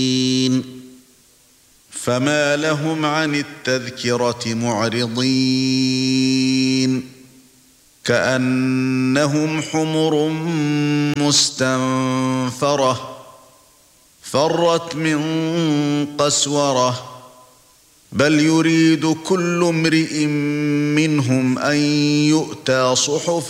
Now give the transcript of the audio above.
فما لهم عن التذكرة معرضين كأنهم حمر مستنفرة فرت من قسورة بل يريد كل امرئ منهم أن يؤتى صحفا